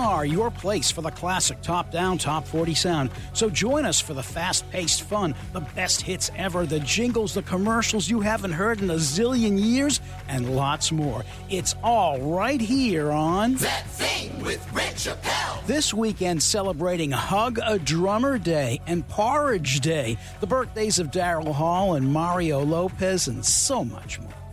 are your place for the classic top-down, top 40 sound. So join us for the fast-paced fun, the best hits ever, the jingles, the commercials you haven't heard in a zillion years, and lots more. It's all right here on That Thing with Rich Chappelle. This weekend celebrating Hug a Drummer Day and Porridge Day, the birthdays of Daryl Hall and Mario Lopez, and so much more.